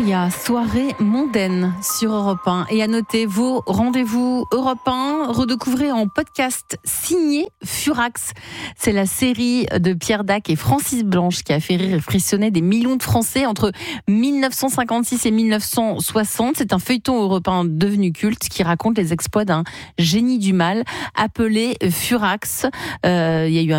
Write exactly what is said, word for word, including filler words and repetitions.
Sia, soirée mondaine sur Europe un. Et à noter vos rendez-vous Europe un, redécouvrez en podcast signé Furax. C'est la série de Pierre Dac et Francis Blanche qui a fait rire et frissonner des millions de Français entre mille neuf cent cinquante-six et mille neuf cent soixante. C'est un feuilleton européen devenu culte qui raconte les exploits d'un génie du mal appelé Furax. Euh, il y a eu un